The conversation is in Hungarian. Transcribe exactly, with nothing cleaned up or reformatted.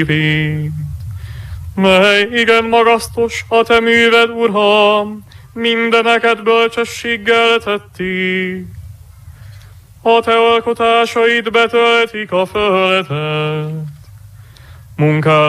Mely igen magasztos a te műved, Uram, mindeneket bölcsességgel tetti. A te alkotásaid betöltik a földet, munkád